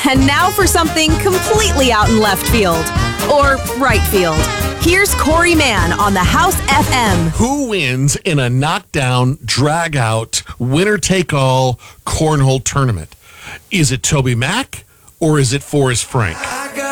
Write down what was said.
And now for something completely out in left field. Or right field. Here's Corey Mann on the House FM. Who wins in a knockdown, drag-out, winner-take-all cornhole tournament? Is it Toby Mac or is it Forrest Frank?